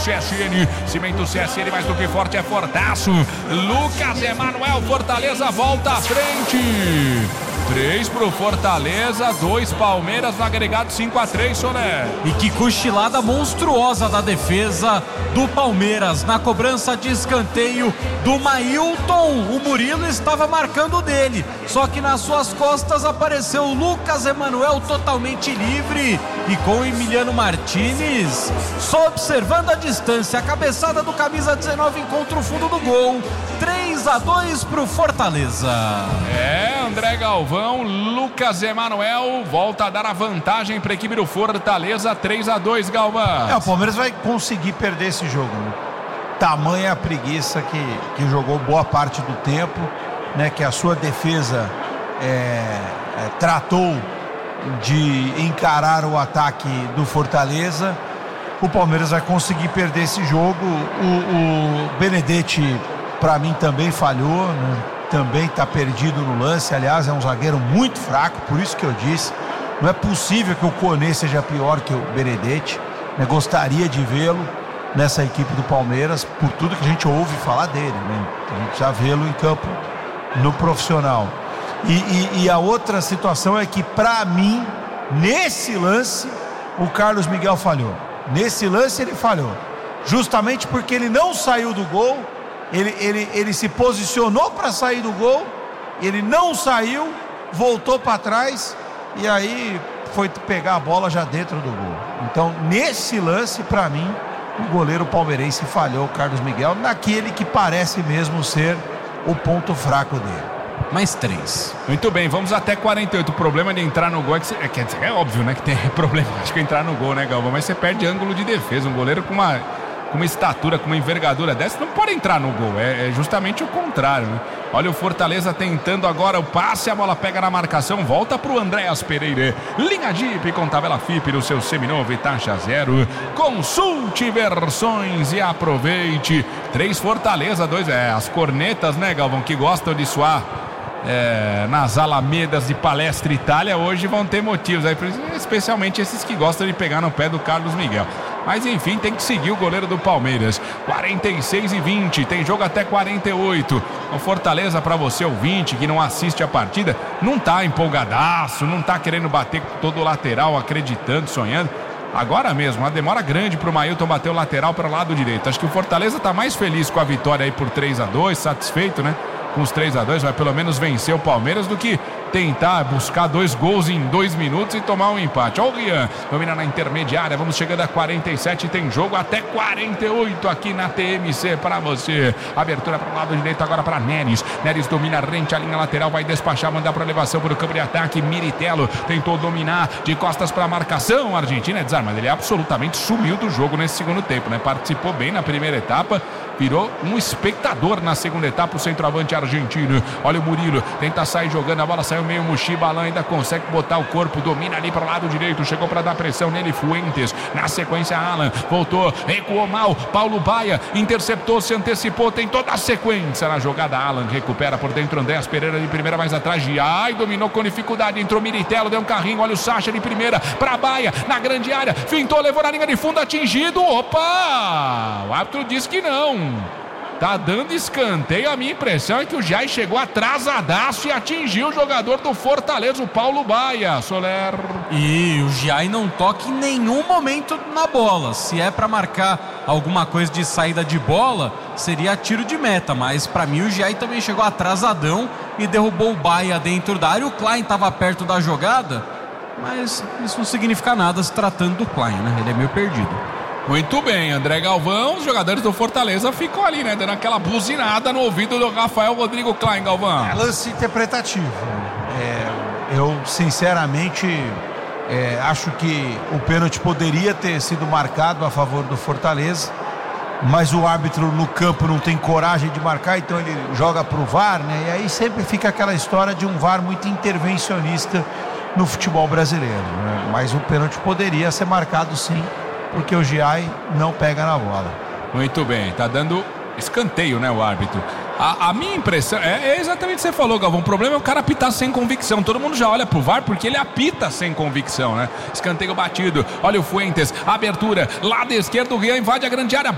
CSN. Cimento CSN, mais do que forte, é fortaço. Lucas Emanuel, Fortaleza volta à frente. 3 pro Fortaleza, 2 Palmeiras no agregado 5-3, Soné. E que cochilada monstruosa da defesa do Palmeiras na cobrança de escanteio do Mailton. O Murilo estava marcando dele, só que nas suas costas apareceu o Lucas Emanuel totalmente livre e com o Emiliano Martinez só observando a distância. A cabeçada do camisa 19 encontra o fundo do gol. 3-2 pro Fortaleza. André Galvão, Lucas Emanuel volta a dar a vantagem para a equipe do Fortaleza. 3-2, Galvão. O Palmeiras vai conseguir perder esse jogo, né? Tamanha a preguiça que jogou boa parte do tempo, né? Que a sua defesa tratou de encarar o ataque do Fortaleza. O Palmeiras vai conseguir perder esse jogo. O Benedetti, para mim, também falhou, né? Também está perdido no lance. Aliás, é um zagueiro muito fraco, por isso que eu disse, não é possível que o Koné seja pior que o Benedetti, né? Gostaria de vê-lo nessa equipe do Palmeiras, por tudo que a gente ouve falar dele, né? A gente já vê-lo em campo no profissional. E a outra situação é que, para mim, nesse lance, o Carlos Miguel falhou. Nesse lance ele falhou, justamente porque ele não saiu do gol. Ele se posicionou para sair do gol, ele não saiu, voltou para trás e aí foi pegar a bola já dentro do gol. Então, nesse lance, para mim, o goleiro palmeirense falhou, o Carlos Miguel, naquele que parece mesmo ser o ponto fraco dele. Mais 3. Muito bem, vamos até 48. O problema de entrar no gol é óbvio, né? Que tem problema, acho que entrar no gol, né, Galvão? Mas você perde ângulo de defesa. Um goleiro com uma estatura, com uma envergadura dessa, não pode entrar no gol, é justamente o contrário, né? Olha o Fortaleza tentando agora o passe, a bola pega na marcação, volta pro Andréas Pereira. Linha Jeep com tabela FIP no seu seminovo e taxa zero. Consulte versões e aproveite. 3 Fortaleza, 2 as cornetas, né, Galvão, que gostam de suar nas alamedas de Palestra Itália, hoje vão ter motivos aí, especialmente esses que gostam de pegar no pé do Carlos Miguel. Mas enfim, tem que seguir o goleiro do Palmeiras. 46-20, tem jogo até 48. O Fortaleza, para você ouvinte que não assiste a partida, não tá empolgadaço, não tá querendo bater todo o lateral, acreditando, sonhando. Agora mesmo, uma demora grande pro Mailton bater o lateral para o lado direito. Acho que o Fortaleza tá mais feliz com a vitória aí por 3-2, satisfeito, né? Com os 3-2, vai pelo menos vencer o Palmeiras do que tentar buscar 2 gols em 2 minutos e tomar um empate. Olha o Rian, domina na intermediária, vamos chegando a 47, tem jogo até 48 aqui na TMC para você. Abertura para o lado direito agora para Neres. Neres domina rente à linha lateral, vai despachar, mandar para elevação para o campo de ataque. Militelo tentou dominar de costas para a marcação. A Argentina é desarmada, ele absolutamente sumiu do jogo nesse segundo tempo, né? Participou bem na primeira etapa, virou um espectador na segunda etapa, o centroavante argentino. Olha o Murilo, tenta sair jogando, a bola saiu meio Muxibalã, ainda consegue botar o corpo, domina ali para o lado direito, chegou para dar pressão nele, Fuentes, na sequência Alan, voltou, recuou mal, Paulo Baia, interceptou, se antecipou, tem toda a sequência na jogada, Alan recupera por dentro, Andréas Pereira de primeira, mais atrás, dominou com dificuldade, entrou Militelo, deu um carrinho, olha o Sacha de primeira, para Baia, na grande área, fintou, levou na linha de fundo, atingido, opa, o árbitro disse que não. Tá dando escanteio, a minha impressão é que o Jai chegou atrasadaço e atingiu o jogador do Fortaleza, o Paulo Baia, Soler. E o Jai não toca em nenhum momento na bola. Se é pra marcar alguma coisa de saída de bola, seria tiro de meta, mas pra mim o Jai também chegou atrasadão e derrubou o Baia dentro da área. O Klein tava perto da jogada, mas isso não significa nada se tratando do Klein, né? Ele é meio perdido. Muito bem, André Galvão, os jogadores do Fortaleza ficam ali, né, dando aquela buzinada no ouvido do Rafael Rodrigo Klein, Galvão. É lance interpretativo. Eu, sinceramente, acho que o pênalti poderia ter sido marcado a favor do Fortaleza, mas o árbitro no campo não tem coragem de marcar, então ele joga pro VAR, né, e aí sempre fica aquela história de um VAR muito intervencionista no futebol brasileiro, né? Mas o pênalti poderia ser marcado sim, porque o Giai não pega na bola. Muito bem, tá dando escanteio, né, o árbitro. A minha impressão é exatamente o que você falou, Galvão. O problema é o cara apitar sem convicção. Todo mundo já olha pro VAR porque ele apita sem convicção, né? Escanteio batido. Olha o Fuentes, abertura, lado esquerdo, o Rian invade a grande área.